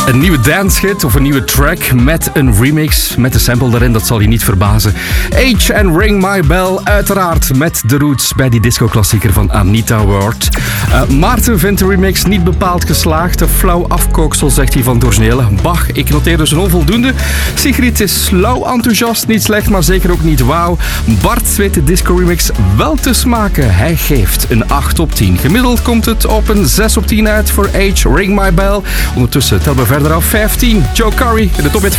Een nieuwe dancehit of een nieuwe track met een remix met de sample daarin, dat zal je niet verbazen. H en Ring My Bell, uiteraard met de roots bij die disco-klassieker van Anita Ward. Maarten vindt de remix niet bepaald geslaagd. Een flauw afkooksel, zegt hij, van het originele. Bach, ik noteer dus een onvoldoende. Sigrid is lauw enthousiast, niet slecht, maar zeker ook niet wauw. Bart weet de disco-remix wel te smaken. Hij geeft een 8 op 10. Gemiddeld komt het op een 6 op 10 uit voor H, Ring My Bell. Ondertussen tellen we verder af 15. Joe Curry in de top